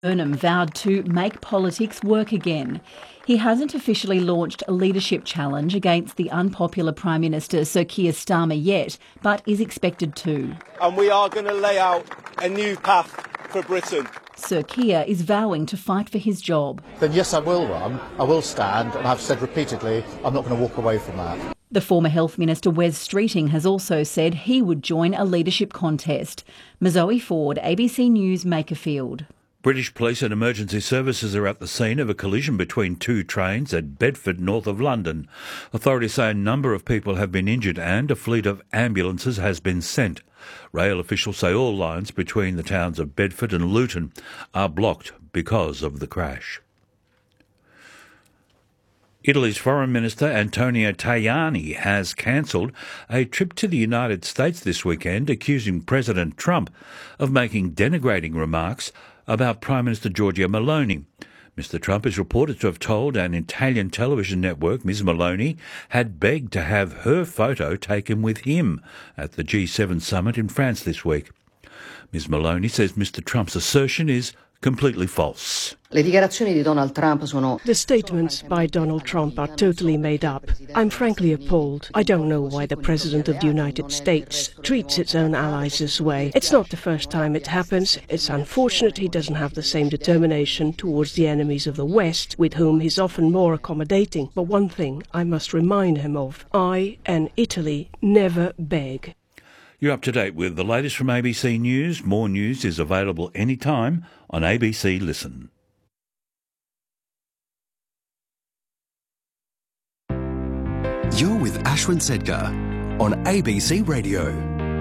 Burnham vowed to make politics work again. He hasn't officially launched a leadership challenge against the unpopular Prime Minister Sir Keir Starmer yet, but is expected to. And we are going to lay out a new path for Britain. Sir Keir is vowing to fight for his job. Then yes, I will run, I will stand, and I've said repeatedly I'm not going to walk away from that. The former Health Minister Wes Streeting has also said he would join a leadership contest. Mazoe Ford, ABC News, Makerfield. British police and emergency services are at the scene of a collision between two trains at Bedford, north of London. Authorities say a number of people have been injured and a fleet of ambulances has been sent. Rail officials say all lines between the towns of Bedford and Luton are blocked because of the crash. Italy's Foreign Minister Antonio Tajani has cancelled a trip to the United States this weekend, accusing President Trump of making denigrating remarks about Prime Minister Giorgia Meloni. Mr. Trump is reported to have told an Italian television network Ms. Meloni had begged to have her photo taken with him at the G7 summit in France this week. Ms. Meloni says Mr. Trump's assertion is completely false. The statements by Donald Trump are totally made up. I'm frankly appalled. I don't know why the President of the United States treats its own allies this way. It's not the first time it happens. It's unfortunate he doesn't have the same determination towards the enemies of the West, with whom he's often more accommodating. But one thing I must remind him of: I and Italy never beg. You're up to date with the latest from ABC News. More news is available anytime on ABC Listen. You're with Ashwin Sedkar on ABC Radio.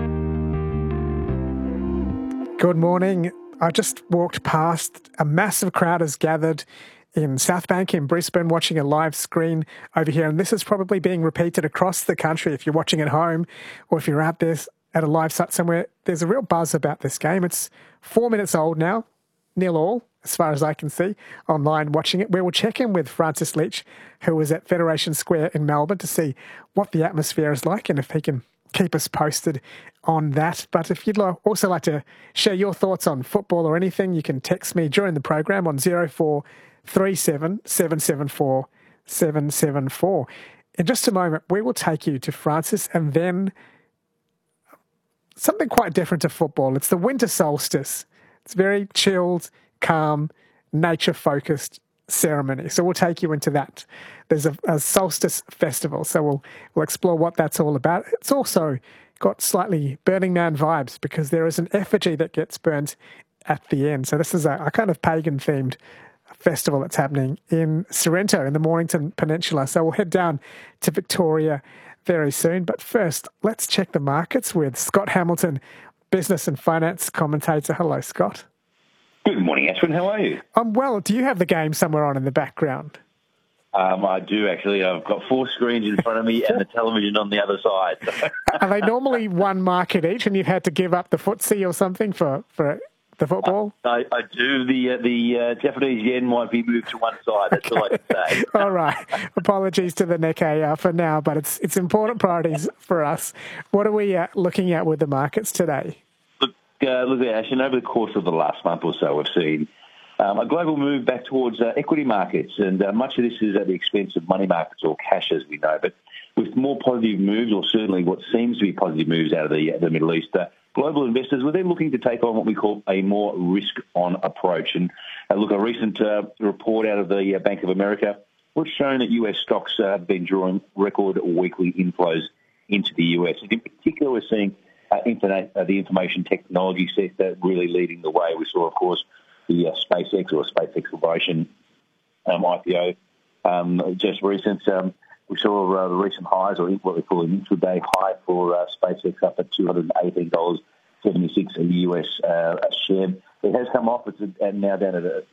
Good morning. I just walked past. A massive crowd has gathered in South Bank in Brisbane watching a live screen over here. And this is probably being repeated across the country if you're watching at home or if you're out there at a live site somewhere. There's a real buzz about this game. It's 4 minutes old now, 0-0, as far as I can see, online watching it. We will check in with Francis Leach, who was at Federation Square in Melbourne, to see what the atmosphere is like and if he can keep us posted on that. But if you'd also like to share your thoughts on football or anything, you can text me during the program on 0437 774 774. In just a moment, we will take you to Francis and then something quite different to football. It's the winter solstice. It's very chilled, calm, nature-focused ceremony. So we'll take you into that. There's a solstice festival, so we'll explore what that's all about. It's also got slightly Burning Man vibes because there is an effigy that gets burnt at the end. So this is a kind of pagan-themed festival that's happening in Sorrento in the Mornington Peninsula. So we'll head down to Victoria very soon. But first, let's check the markets with Scott Hamilton, business and finance commentator. Hello, Scott. Good morning, Ashwin. How are you? I'm well. Do you have the game somewhere on in the background? I do, actually. I've got 4 screens in front of me and the television on the other side. Are they normally one market each and you've had to give up the footsie or something for the football? I do. The Japanese yen might be moved to one side. That's all I can say. All right. Apologies to the Nikkei for now, but it's important priorities for us. What are we looking at with the markets today? Look, Ashwin, over the course of the last month or so, we've seen a global move back towards equity markets, and much of this is at the expense of money markets or cash, as we know. But with more positive moves, or certainly what seems to be positive moves out of the Middle East, global investors were then looking to take on what we call a more risk-on approach. And look, a recent report out of the Bank of America was showing that US stocks have been drawing record weekly inflows into the US. And in particular, we're seeing the information technology sector really leading the way. We saw, of course, the SpaceX Corporation IPO just recent. We saw the recent highs, or what we call an intraday high for SpaceX, up at $218.76 a US share. It has come off. It's now down at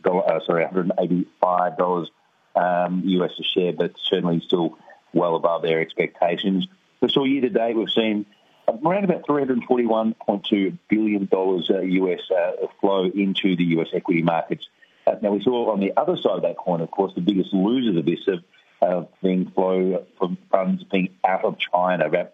$185 US a share, but certainly still well above their expectations. We saw year to date, we've seen around about $341.2 billion US flow into the US equity markets. Now, we saw on the other side of that coin, of course, the biggest losers of this have been flow from funds being out of China, about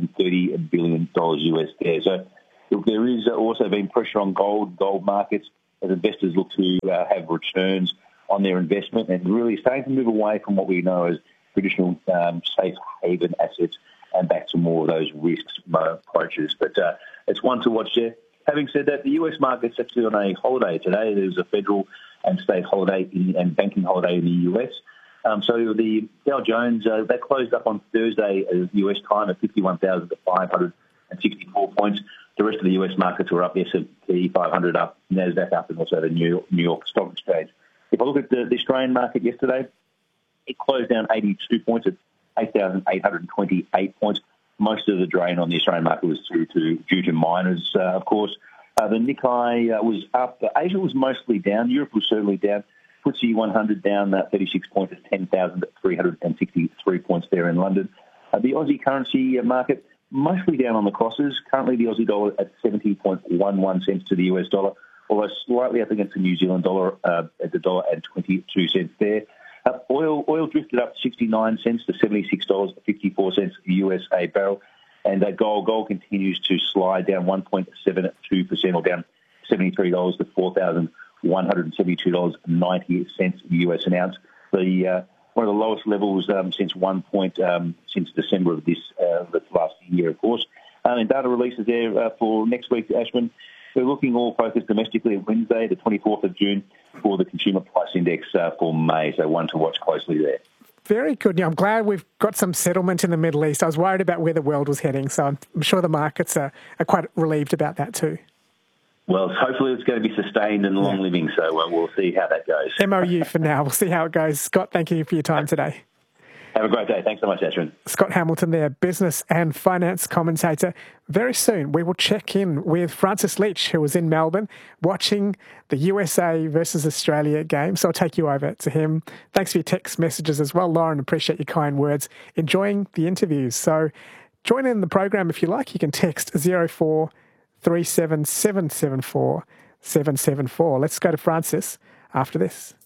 $230 billion US there. So look, there is also been pressure on gold markets. as investors look to have returns on their investment and really starting to move away from what we know as traditional safe haven assets and back to more of those risks approaches. But it's one to watch there. Having said that, the US market's actually on a holiday today. There's a federal and state holiday and banking holiday in the US. So the Dow Jones, they closed up on Thursday US time at 51,564 points. The rest of the US markets were up, S&P 500 up, NASDAQ up, and also the New York Stock Exchange. If I look at the Australian market yesterday, it closed down 82 points at 8,828 points. Most of the drain on the Australian market was due to miners, of course. The Nikkei was up. Asia was mostly down. Europe was certainly down. FTSE 100 down 36 points at 10,363 points there in London. The Aussie currency market mostly down on the crosses. Currently the Aussie dollar at 70.11 cents to the US dollar, although slightly up against the New Zealand dollar at the dollar and 22 cents there. Oil drifted up 69 cents to $76.54 US a barrel. And gold continues to slide down 1.72% or down $73 to $4,172.90 US an ounce. One of the lowest levels since December of this last year, of course. And data releases there for next week, Ashwin. We're looking all focused domestically at Wednesday, the 24th of June, for the Consumer Price Index for May. So one to watch closely there. Very good. Yeah, I'm glad we've got some settlement in the Middle East. I was worried about where the world was heading, so I'm sure the markets are quite relieved about that too. Well, hopefully it's going to be sustained and long living, so we'll see how that goes. MOU for now. We'll see how it goes. Scott, thank you for your time today. Have a great day. Thanks so much, Ashwin. Scott Hamilton there, business and finance commentator. Very soon we will check in with Francis Leach, who was in Melbourne watching the USA versus Australia game. So I'll take you over to him. Thanks for your text messages as well, Lauren. Appreciate your kind words. Enjoying the interviews. So join in the program if you like. You can text 0437 774 774. Let's go to Francis after this.